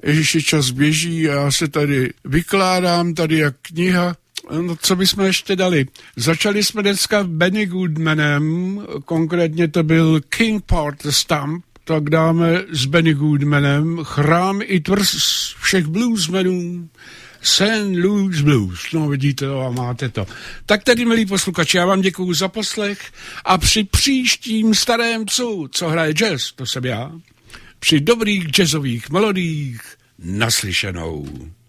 Ježiši, čas běží a já se tady vykládám, tady jak kniha. No, co bychom ještě dali? Začali jsme dneska Benny Goodmanem, konkrétně to byl King Porter Stump, tak dáme s Benny Goodmanem Chrám i tvrz všech bluesmenů, St. Louis Blues. No vidíte to a máte to. Tak tedy, milí posluchači, já vám děkuju za poslech a při příštím starém psu, co hraje jazz, to jsem já, při dobrých jazzových melodiích naslyšenou.